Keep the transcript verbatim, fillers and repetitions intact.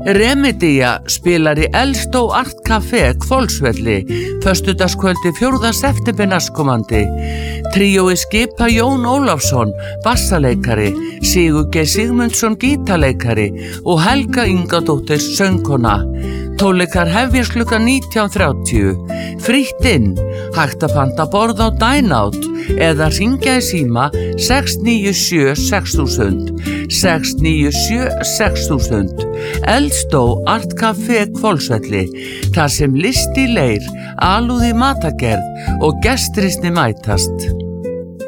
Remedía spilar í Eldstó Art Café Hvolsvelli föstudagskvöldi fjórða september næstkomandi. Tríói skipa Jón Ólafsson, bassaleikari, Sigur G. Sigmundsson, gítarleikari og Helga Ingadóttir, söngkona. Tónleikar hefjast klukkan nítján þrjátíu. Frítt inn, hægt að panta borð á Dine Out eða hringja í síma sex níu sjö sex þúsund, sex níu sjö sex þúsund. Eldstó Art Café Hvolsvelli, þar sem listi leir, alúð í matagerð og gestrisni mætast.